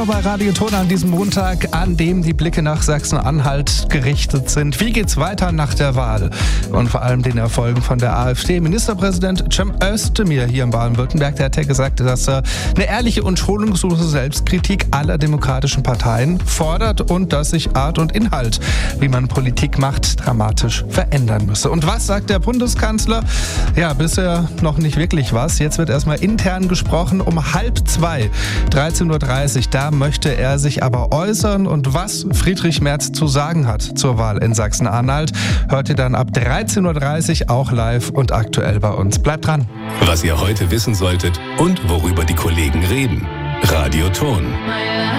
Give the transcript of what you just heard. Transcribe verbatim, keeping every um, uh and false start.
bei Radio Ton an diesem Montag, an dem die Blicke nach Sachsen-Anhalt gerichtet sind. Wie geht's weiter nach der Wahl? Und vor allem den Erfolgen von der AfD. Ministerpräsident Cem Özdemir hier in Baden-Württemberg, der hat ja gesagt, dass er eine ehrliche und schonungslose Selbstkritik aller demokratischen Parteien fordert und dass sich Art und Inhalt, wie man Politik macht, dramatisch verändern müsse. Und was sagt der Bundeskanzler? Ja, bisher noch nicht wirklich was. Jetzt wird erstmal intern gesprochen um halb zwei, dreizehn Uhr dreißig. Da möchte er sich aber äußern. Und was Friedrich Merz zu sagen hat zur Wahl in Sachsen-Anhalt, hört ihr dann ab dreizehn Uhr dreißig auch live und aktuell bei uns. Bleibt dran. Was ihr heute wissen solltet und worüber die Kollegen reden. Radio Ton.